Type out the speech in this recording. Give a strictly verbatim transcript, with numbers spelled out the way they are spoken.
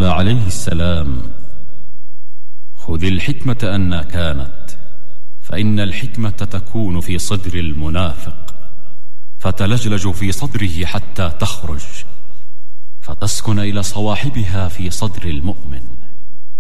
عليه السلام: خذ الحكمة أن كانت، فإن الحكمة تكون في صدر المنافق فتلجلج في صدره حتى تخرج فتسكن إلى صواحبها في صدر المؤمن.